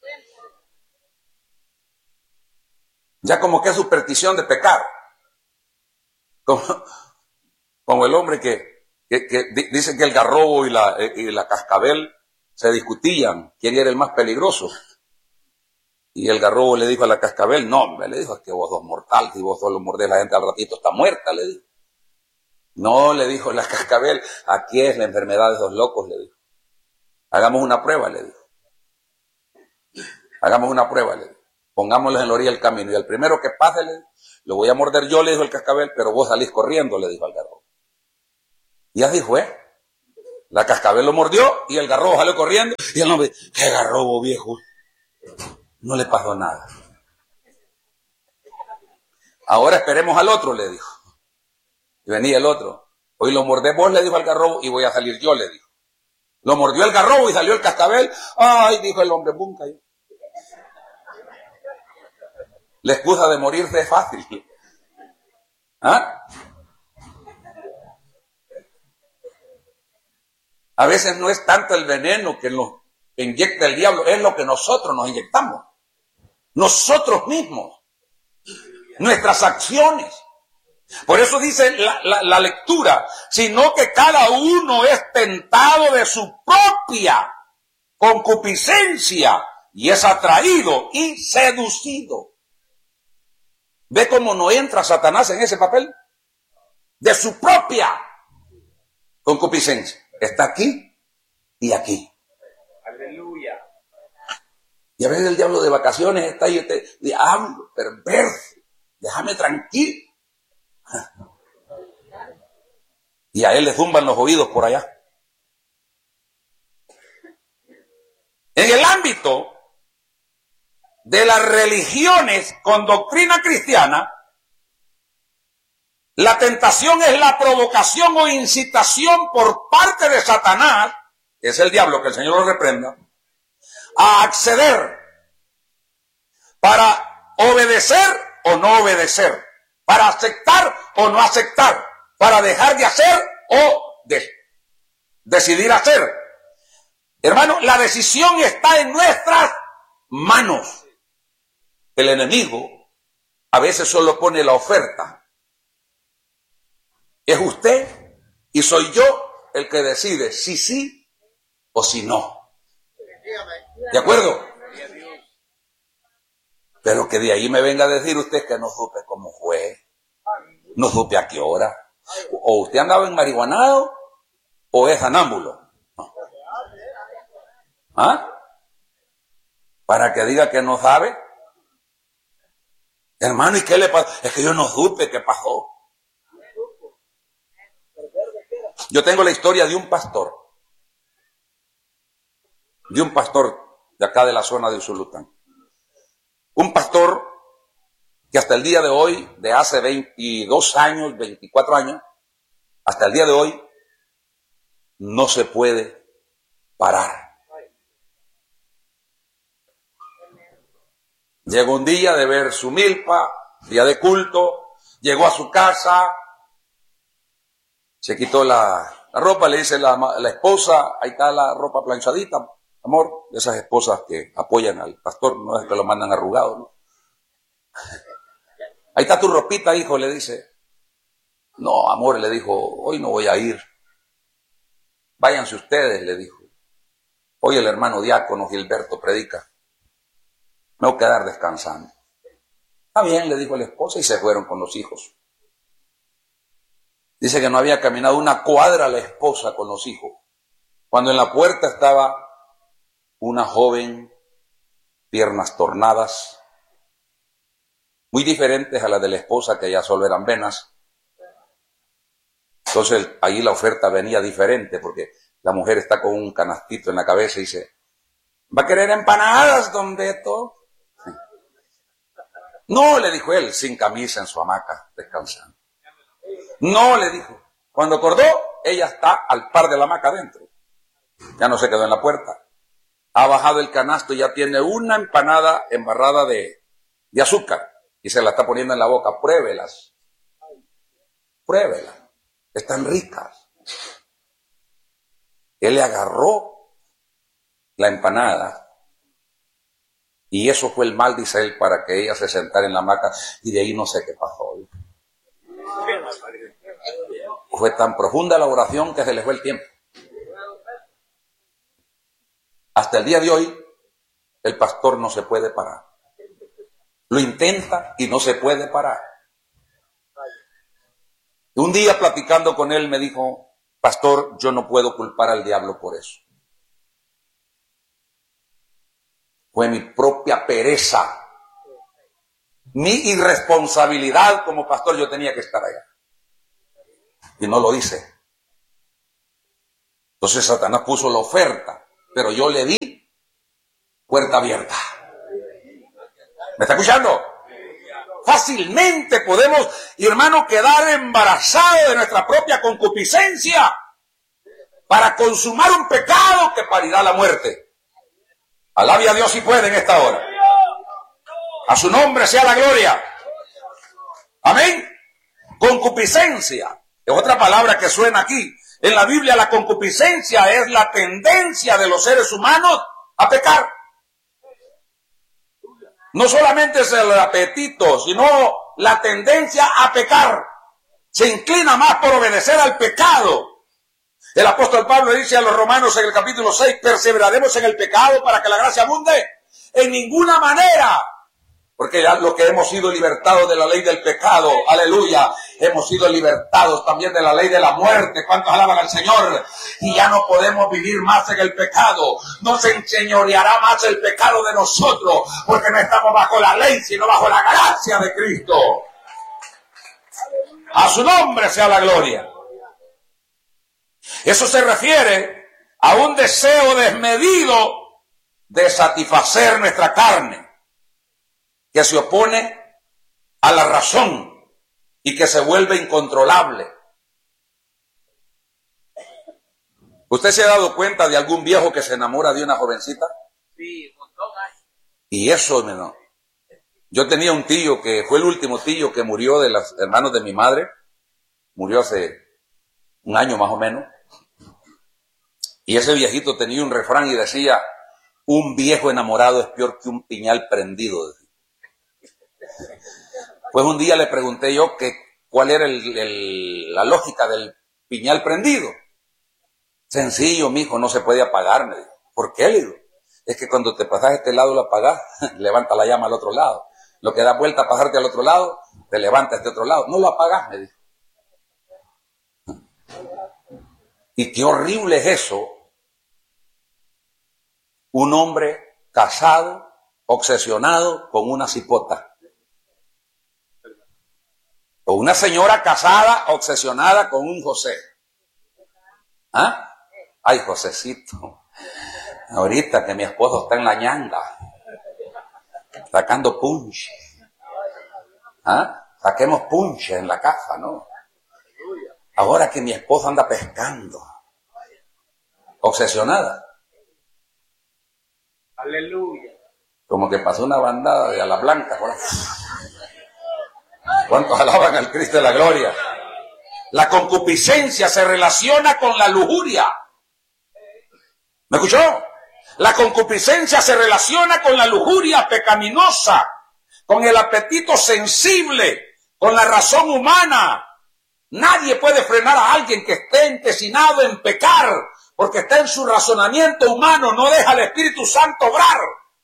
Ya como que es superstición de pecar. Como, como el hombre que, que, que dice que el garrobo y la, y la cascabel se discutían quién era el más peligroso. Y el garrobo le dijo a la cascabel, no, hombre, le dijo, es que vos sos mortal, si vos solo mordés la gente al ratito está muerta, le dijo. No, le dijo la cascabel, aquí es la enfermedad de esos locos, le dijo. Hagamos una prueba, le dijo. Hagamos una prueba, le dijo. Pongámoslos en la orilla del camino y al primero que pase, le dijo, lo voy a morder yo, le dijo el cascabel, pero vos salís corriendo, le dijo al garrobo. Y así fue. La cascabel lo mordió y el garrobo salió corriendo y el hombre, qué garrobo viejo. No le pasó nada. Ahora esperemos al otro, le dijo. Y venía el otro. Hoy lo mordé vos, le dijo al garrobo, y voy a salir yo, le dijo. Lo mordió el garrobo y salió el cascabel. Ay, dijo el hombre, pum, cayó. La excusa de morirse es fácil. ¿Ah? A veces no es tanto el veneno que nos inyecta el diablo, es lo que nosotros nos inyectamos. Nosotros mismos. Nuestras acciones. Por eso dice la, la, la lectura, sino que cada uno es tentado de su propia concupiscencia y es atraído y seducido. ¿Ve cómo no entra Satanás en ese papel? De su propia concupiscencia. Está aquí y aquí. Aleluya. Y a veces el diablo de vacaciones está ahí y te diablo, perverso, déjame tranquilo. Y a él le zumban los oídos por allá. En el ámbito de las religiones con doctrina cristiana, la tentación es la provocación o incitación por parte de Satanás, que es el diablo, que el Señor lo reprenda, a acceder para obedecer o no obedecer, para aceptar o no aceptar, para dejar de hacer o de decidir hacer. Hermano, la decisión está en nuestras manos. El enemigo a veces solo pone la oferta. Es usted y soy yo el que decide si sí o si no. ¿De acuerdo? Pero que de ahí me venga a decir usted que no supe cómo fue, no supe a qué hora. O usted andaba en marihuanado o es anámbulo. No. ¿Ah? Para que diga que no sabe. Hermano, ¿y qué le pasó? Es que yo no supe qué pasó. Yo tengo la historia de un pastor. De un pastor de acá de la zona de Usulután. Un pastor que hasta el día de hoy, de hace veintidós años, veinticuatro años, hasta el día de hoy, no se puede parar. Llegó un día de ver su milpa, día de culto, llegó a su casa, se quitó la, la ropa, le dice la, la esposa, ahí está la ropa planchadita, amor, de esas esposas que apoyan al pastor, no es que lo mandan arrugado, ¿no? Ahí está tu ropita, hijo, le dice. No, amor, le dijo, hoy no voy a ir. Váyanse ustedes, le dijo. Hoy el hermano diácono Gilberto predica. Me voy a quedar descansando. Está bien, le dijo la esposa y se fueron con los hijos. Dice que no había caminado una cuadra la esposa con los hijos, cuando en la puerta estaba una joven, piernas tornadas, muy diferentes a las de la esposa, que ya solo eran venas. Entonces ahí la oferta venía diferente, porque la mujer está con un canastito en la cabeza y dice, ¿va a querer empanadas, don Beto? Sí. No, le dijo él, sin camisa en su hamaca, descansando. No, le dijo. Cuando acordó, ella está al par de la hamaca adentro. Ya no se quedó en la puerta. Ha bajado el canasto y ya tiene una empanada embarrada de, de azúcar. Y se la está poniendo en la boca. Pruébelas. Pruébelas. Están ricas. Él le agarró la empanada. Y eso fue el mal de Israel para que ella se sentara en la hamaca. Y de ahí no sé qué pasó. Fue tan profunda la oración que se le fue el tiempo. Hasta el día de hoy, el pastor no se puede parar. Lo intenta y no se puede parar. Un día platicando con él me dijo, pastor, yo no puedo culpar al diablo por eso. Fue mi propia pereza, mi irresponsabilidad como pastor, yo tenía que estar allá. Y no lo hice. Entonces Satanás puso la oferta, pero yo le di puerta abierta. ¿Me está escuchando? Fácilmente podemos, hermano, quedar embarazados de nuestra propia concupiscencia para consumar un pecado que parirá la muerte. Alabe a Dios si puede en esta hora. A su nombre sea la gloria. Amén. Concupiscencia es otra palabra que suena aquí. En la Biblia la concupiscencia es la tendencia de los seres humanos a pecar. No solamente es el apetito, sino la tendencia a pecar. Se inclina más por obedecer al pecado. El apóstol Pablo dice a los romanos en el capítulo seis, perseveraremos en el pecado para que la gracia abunde. En ninguna manera. Porque ya los que hemos sido libertados de la ley del pecado, aleluya, hemos sido libertados también de la ley de la muerte. ¿Cuántos alaban al Señor? Y ya no podemos vivir más en el pecado. No se enseñoreará más el pecado de nosotros, porque no estamos bajo la ley, sino bajo la gracia de Cristo. A su nombre sea la gloria. Eso se refiere a un deseo desmedido de satisfacer nuestra carne, que se opone a la razón y que se vuelve incontrolable. ¿Usted se ha dado cuenta de algún viejo que se enamora de una jovencita? Sí, un montón hay. Y eso, no. Yo tenía un tío que fue el último tío que murió de los hermanos de mi madre. Murió hace un año más o menos. Y ese viejito tenía un refrán y decía, un viejo enamorado es peor que un piñal prendido. Pues un día le pregunté yo que cuál era el, el, la lógica del piñal prendido. Sencillo, mijo, no se puede apagar, me dijo. ¿Por qué? Le digo, es que cuando te pasas a este lado lo apagás, levanta la llama al otro lado. Lo que da vuelta a pasarte al otro lado, te levanta a este otro lado. No lo apagás, me dijo. Y qué horrible es eso. Un hombre casado, obsesionado con una cipota. O una señora casada, obsesionada con un José. ¿Ah? Ay, Josecito. Ahorita que mi esposo está en la ñanga, sacando punche. ¿Ah? Saquemos punche en la casa, ¿no? Ahora que mi esposo anda pescando. Obsesionada. Aleluya. Como que pasó una bandada de ala blanca. ¿Cuántos alaban al Cristo de la gloria? La concupiscencia se relaciona con la lujuria. ¿Me escuchó? La concupiscencia se relaciona con la lujuria pecaminosa, con el apetito sensible, con la razón humana. Nadie puede frenar a alguien que esté empecinado en pecar, porque está en su razonamiento humano, no deja al Espíritu Santo obrar.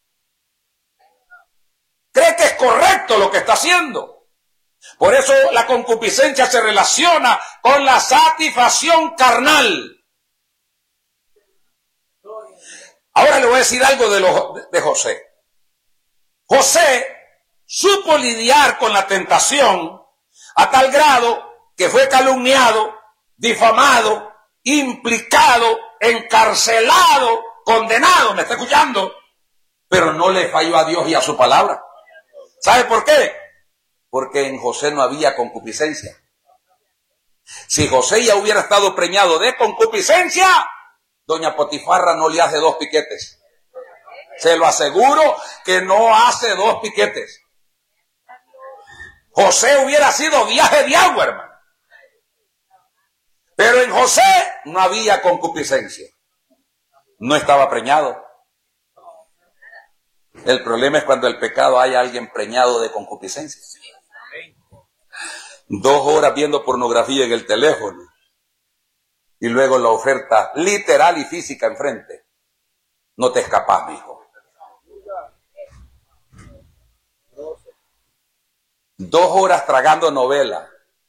Cree que es correcto lo que está haciendo. Por eso la concupiscencia se relaciona con la satisfacción carnal. Ahora le voy a decir algo de, lo, de José. José supo lidiar con la tentación a tal grado que fue calumniado, difamado, implicado, encarcelado, condenado. ¿Me está escuchando? Pero no le falló a Dios y a su palabra. ¿Sabe por qué? Porque en José no había concupiscencia. Si José ya hubiera estado preñado de concupiscencia, doña Potifarra no le hace dos piquetes. Se lo aseguro que no hace dos piquetes. José hubiera sido viaje de agua, hermano. Pero en José no había concupiscencia. No estaba preñado. El problema es cuando el pecado hay alguien preñado de concupiscencia. Dos horas viendo pornografía en el teléfono y luego la oferta literal y física enfrente. No te escapas, mijo. Dos horas tragando novela,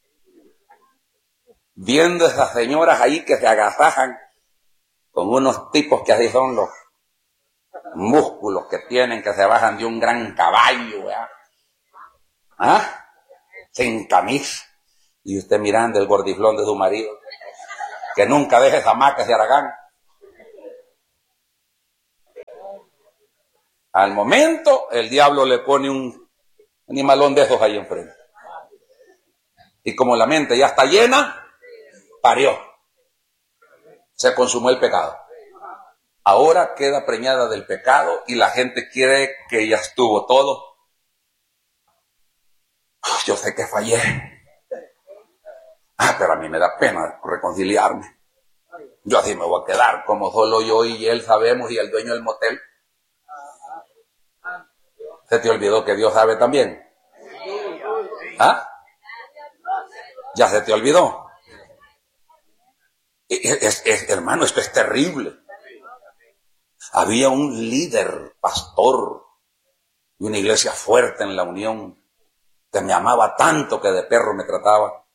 viendo esas señoras ahí que se agasajan con unos tipos que así son los músculos que tienen, que se bajan de un gran caballo, ¿verdad? ¿Ah? Sin camisa. Y usted mirando el gordiflón de su marido, que nunca deje esa maca de Aragán. Al momento, el diablo le pone un animalón de esos ahí enfrente. Y como la mente ya está llena, parió. Se consumó el pecado. Ahora queda preñada del pecado y la gente quiere que ya estuvo todo. Yo sé que fallé. Ah, pero a mí me da pena reconciliarme. Yo así me voy a quedar, como solo yo y él sabemos y el dueño del motel. ¿Se te olvidó que Dios sabe también? ¿Ah? ¿Ya se te olvidó? Es, es, es, hermano, esto es terrible. Había un líder, pastor, de una iglesia fuerte en la Unión, que me amaba tanto que de perro me trataba.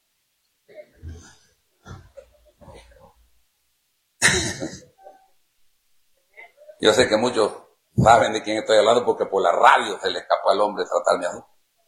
Yo sé que muchos saben de quién estoy hablando porque por la radio se le escapó al hombre tratarme así.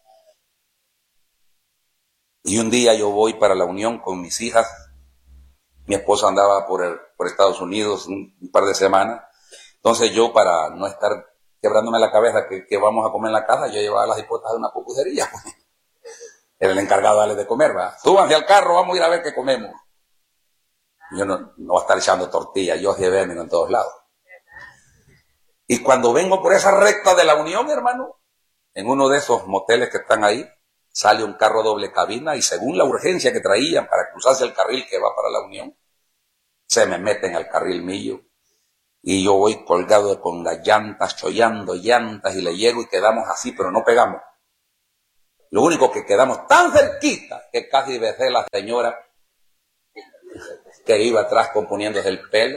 Y un día yo voy para la Unión con mis hijas. Mi esposa andaba por, el, por Estados Unidos un, un par de semanas. Entonces yo, para no estar quebrándome la cabeza que, que vamos a comer en la casa, yo llevaba las hipotas de una pupusería. Era el encargado de darles de comer, ¿verdad? Súbanse al carro, vamos a ir a ver qué comemos. Yo no, no voy a estar echando tortillas, yo llevé en todos lados. Y cuando vengo por esa recta de la Unión, hermano, en uno de esos moteles que están ahí, sale un carro doble cabina y según la urgencia que traían para cruzarse el carril que va para la Unión, se me meten al carril mío y yo voy colgado con las llantas, chollando llantas y le llego y quedamos así, pero no pegamos. Lo único que quedamos tan cerquita que casi besé a la señora que iba atrás componiéndose el pelo,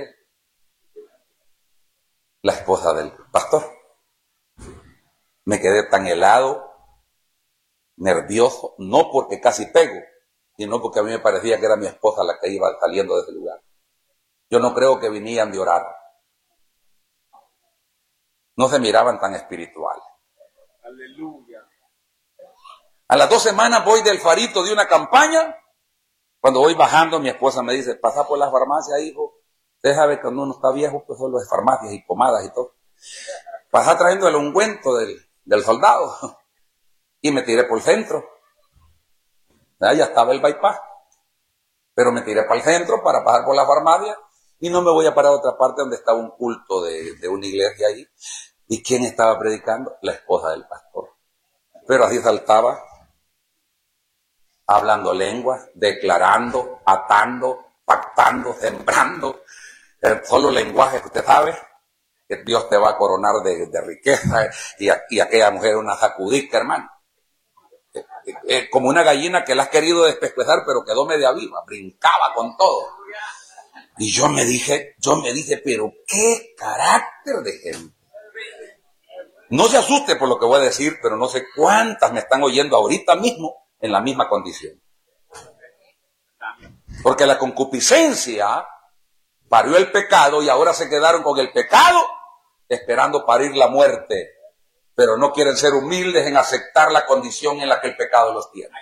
la esposa del pastor. Me quedé tan helado, nervioso, no porque casi pego, sino porque a mí me parecía que era mi esposa la que iba saliendo de ese lugar. Yo no creo que vinieran de orar. No se miraban tan espirituales. Aleluya. A las dos semanas voy del farito de una campaña. Cuando voy bajando, mi esposa me dice, pasa por las farmacias, hijo. Usted sabe que cuando uno está viejo, pues solo es farmacias y pomadas y todo. Pasa trayendo el ungüento del, del soldado. Y me tiré por el centro. Ya estaba el bypass. Pero me tiré para el centro para pasar por la farmacia. Y no me voy a parar a otra parte donde estaba un culto de, de una iglesia ahí. ¿Y quién estaba predicando? La esposa del pastor. Pero así saltaba, hablando lenguas, declarando, atando, pactando, sembrando. El solo lenguaje que usted sabe, que Dios te va a coronar de, de riqueza. Y, y aquella mujer una sacudica, hermano. Eh, eh, como una gallina que la has querido despescuezar, pero quedó media viva, brincaba con todo. Y yo me dije, yo me dije, pero qué carácter de gente. No se asuste por lo que voy a decir, pero no sé cuántas me están oyendo ahorita mismo en la misma condición. Porque la concupiscencia parió el pecado y ahora se quedaron con el pecado esperando parir la muerte. Pero no quieren ser humildes en aceptar la condición en la que el pecado los tiene.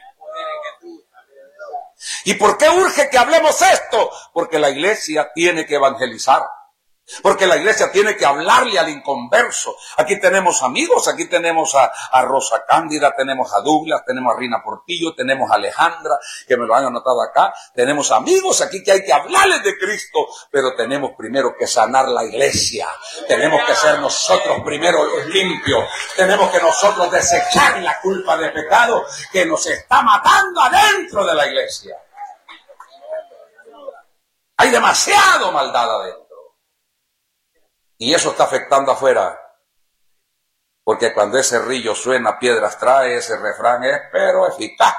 ¿Y por qué urge que hablemos esto? Porque la iglesia tiene que evangelizar. Porque la iglesia tiene que hablarle al inconverso. Aquí tenemos amigos, aquí tenemos a, a Rosa Cándida, tenemos a Douglas, tenemos a Rina Portillo, tenemos a Alejandra, que me lo han anotado acá. Tenemos amigos aquí que hay que hablarles de Cristo, pero tenemos primero que sanar la iglesia. Tenemos que ser nosotros primero los limpios. Tenemos que nosotros desechar la culpa de pecado que nos está matando adentro de la iglesia. Hay demasiado maldad adentro. Y eso está afectando afuera. Porque cuando ese río suena, piedras trae, ese refrán es pero eficaz.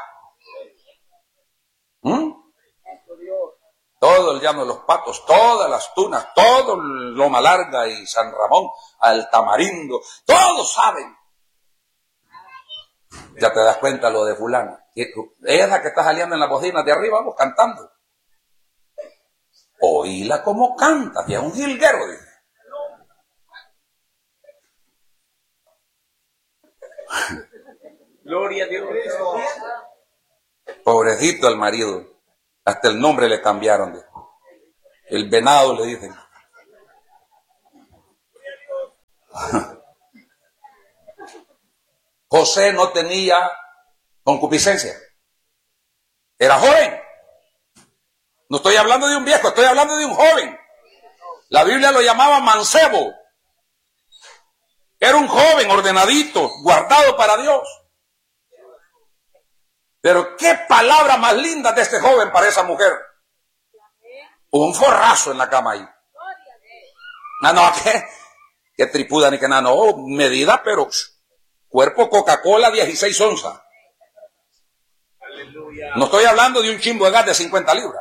¿Mm? Todo el llano de los Patos, todas las Tunas, todo Loma Larga y San Ramón, Altamarindo, todos saben Ya te das cuenta lo de fulana. Ella es la que está saliendo en las bocinas de arriba, vamos, cantando. Oíla como canta, que es un jilguero, dice. Gloria a Dios. Pobrecito el marido. Hasta el nombre le cambiaron. Dice. El venado le dicen. José no tenía concupiscencia. Era joven. No estoy hablando de un viejo, estoy hablando de un joven. La Biblia lo llamaba mancebo. Era un joven ordenadito, guardado para Dios. Pero qué palabra más linda de este joven para esa mujer. Un forrazo en la cama ahí. No, no, ¿qué? Qué tripuda ni que nada. No, medida, pero cuerpo Coca-Cola dieciséis onzas. No estoy hablando de un chimbo de gas de cincuenta libras.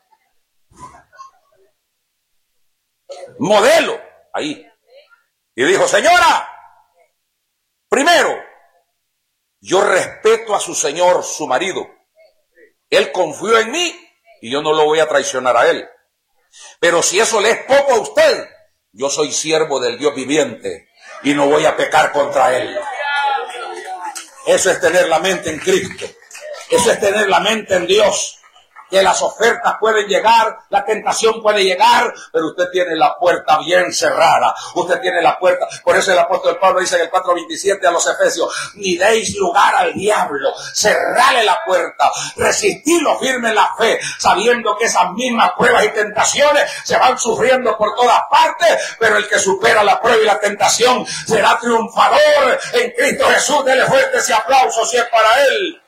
Modelo, ahí. Y dijo, señora, primero, yo respeto a su señor, su marido. Él confió en mí y yo no lo voy a traicionar a él. Pero si eso le es poco a usted, yo soy siervo del Dios viviente y no voy a pecar contra él. Eso es tener la mente en Cristo. Eso es tener la mente en Dios. Que las ofertas pueden llegar, la tentación puede llegar, pero usted tiene la puerta bien cerrada. Usted tiene la puerta. Por eso el apóstol Pablo dice en el cuatro veintisiete a los Efesios, ni deis lugar al diablo, cerrale la puerta, resistidlo firme en la fe, sabiendo que esas mismas pruebas y tentaciones se van sufriendo por todas partes, pero el que supera la prueba y la tentación será triunfador en Cristo Jesús. Dele fuerte ese aplauso si es para él.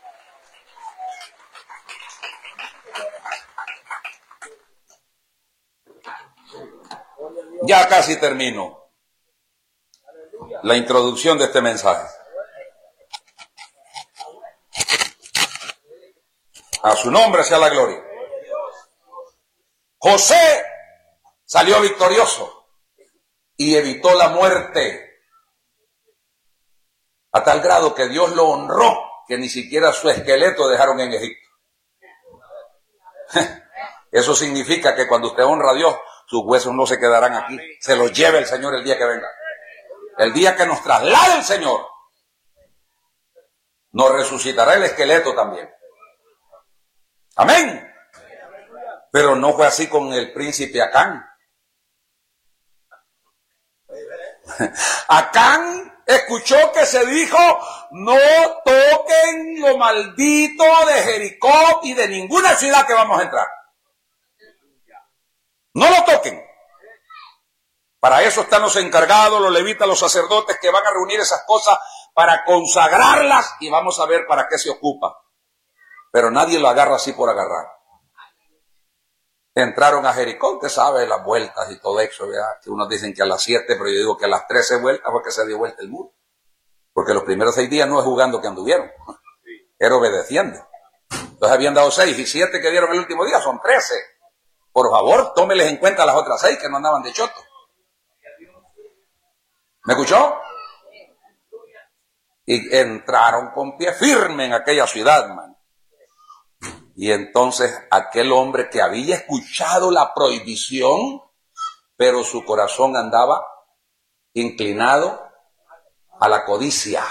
Ya casi termino la introducción de este mensaje. A su nombre sea la gloria. José salió victorioso y evitó la muerte a tal grado que Dios lo honró que ni siquiera su esqueleto dejaron en Egipto. Eso significa que cuando usted honra a Dios, sus huesos no se quedarán aquí. Se los lleve el Señor el día que venga. El día que nos traslade el Señor, nos resucitará el esqueleto también. Amén. Pero no fue así con el príncipe Acán. Acán escuchó que se dijo, no toquen lo maldito de Jericó y de ninguna ciudad que vamos a entrar. No lo toquen. Para eso están los encargados, los levitas, los sacerdotes que van a reunir esas cosas para consagrarlas y vamos a ver para qué se ocupa. Pero nadie lo agarra así por agarrar. Entraron a Jericó, usted sabe, las vueltas y todo eso, ¿verdad? Que unos dicen que a las siete, pero yo digo que a las trece vueltas fue que se dio vuelta el muro. Porque los primeros seis días no es jugando que anduvieron, era obedeciendo. Entonces habían dado seis y siete que dieron el último día, son trece. Por favor, tómeles en cuenta las otras seis que no andaban de choto. ¿Me escuchó? Y entraron con pie firme en aquella ciudad, man. Y entonces aquel hombre que había escuchado la prohibición, pero su corazón andaba inclinado a la codicia.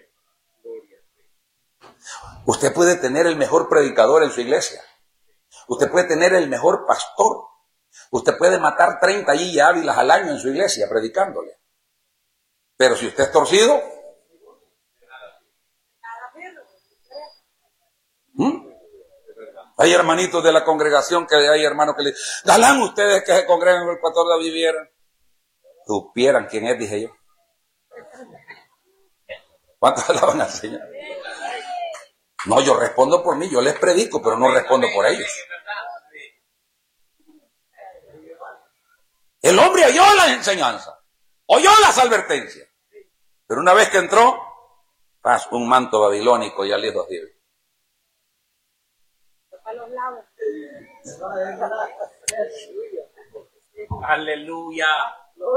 Usted puede tener el mejor predicador en su iglesia. Usted puede tener el mejor pastor. Usted puede matar treinta Gigi Ávilas al año en su iglesia predicándole. Pero si usted es torcido, ¿Mm? Hay hermanitos de la congregación que hay hermanos que le dicen, galán ustedes que se congregan en el pastor David Viera. Supieran quién es, dije yo. ¿Cuántos alaban al Señor? No, yo respondo por mí, yo les predico, pero no respondo por ellos. El hombre oyó las enseñanzas, oyó las advertencias, pero una vez que entró, paz, un manto babilónico y al hijo de Dios. Aleluya.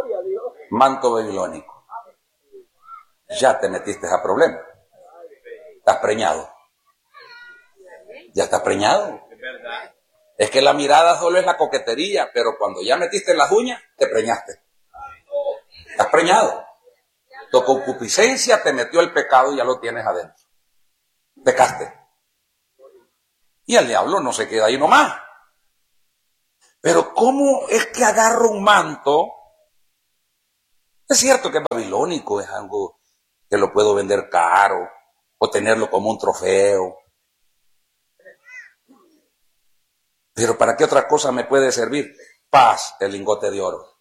Manto babilónico. Ya te metiste a problemas. Estás preñado. Ya estás preñado. Es verdad. Es que la mirada solo es la coquetería, pero cuando ya metiste las uñas, te preñaste. Estás preñado. Tu concupiscencia te metió el pecado y ya lo tienes adentro. Pecaste. Y el diablo no se queda ahí nomás. Pero ¿cómo es que agarro un manto? Es cierto que es babilónico, es algo que lo puedo vender caro o tenerlo como un trofeo. Pero ¿para qué otra cosa me puede servir? Paz, el lingote de oro.